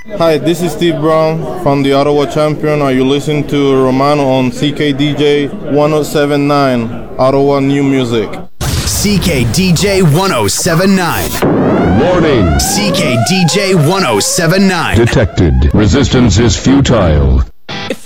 Hi, this is Steve Brown from the Ottawa Champion. Are you listening to Romano on CKDJ 1079, Ottawa New Music? CKDJ 1079. Warning. CKDJ 1079. Detected. Resistance is futile.